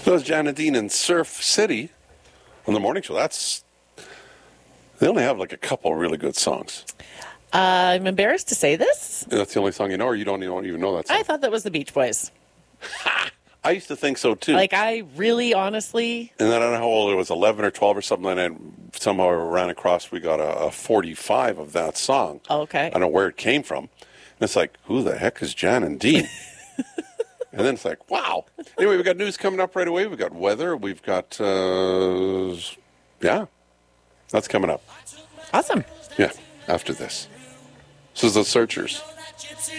That was Jan and Dean in Surf City on the morning show. They only have like a couple really good songs. I'm embarrassed to say this. That's the only song you know, or you don't even know that song? I thought that was the Beach Boys. I used to think so, too. Like, I really, honestly... And then I don't know how old it was, 11 or 12 or something, and I somehow ran across, we got a 45 of that song. Oh, okay. I don't know where it came from. And it's like, who the heck is Jan and Dean? And then it's like, wow. Anyway, we've got news coming up right away. We've got weather. We've got, that's coming up. Awesome. Yeah, after this. This is The Searchers.